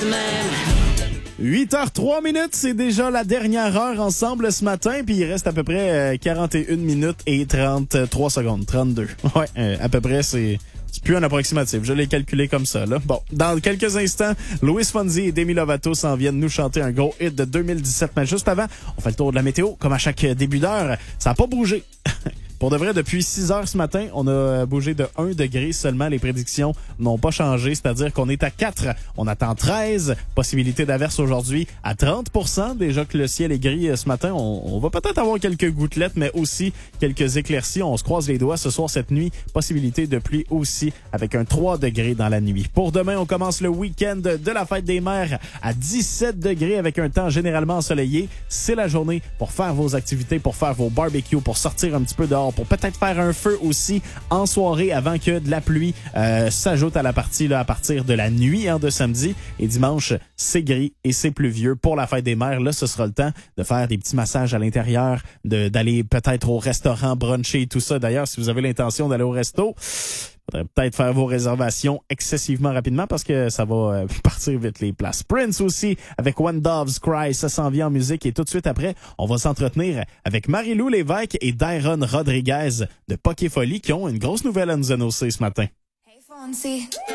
8h03, c'est déjà la dernière heure ensemble ce matin, puis il reste à peu près 41 minutes et 33 secondes, 32. Ouais, à peu près, c'est plus un approximatif. Je l'ai calculé comme ça, là. Bon, dans quelques instants, Luis Fonsi et Demi Lovato s'en viennent nous chanter un gros hit de 2017. Mais juste avant, on fait le tour de la météo. Comme à chaque début d'heure, ça n'a pas bougé. Pour de vrai, depuis 6 heures ce matin, on a bougé de 1 degré seulement. Les prédictions n'ont pas changé, c'est-à-dire qu'on est à 4. On attend 13. Possibilité d'averse aujourd'hui à 30%. Déjà que le ciel est gris ce matin, on va peut-être avoir quelques gouttelettes, mais aussi quelques éclaircies. On se croise les doigts ce soir, cette nuit. Possibilité de pluie aussi avec un 3 degrés dans la nuit. Pour demain, on commence le week-end de la fête des mères à 17 degrés avec un temps généralement ensoleillé. C'est la journée pour faire vos activités, pour faire vos barbecues, pour sortir un petit peu dehors, pour peut-être faire un feu aussi en soirée avant que de la pluie s'ajoute à la partie là, à partir de la nuit de samedi. Et dimanche, c'est gris et c'est pluvieux pour la fête des mères. Là, ce sera le temps de faire des petits massages à l'intérieur, d'aller peut-être au restaurant, bruncher et tout ça. D'ailleurs, si vous avez l'intention d'aller au resto, faudrait peut-être faire vos réservations excessivement rapidement parce que ça va partir vite les places. Prince aussi avec When Doves Cry, ça s'en vient en musique et tout de suite après, on va s'entretenir avec Marie-Lou Lévesque et Dairon Rodriguez de Pokéfolie qui ont une grosse nouvelle à nous annoncer ce matin. Hey, Fonzie.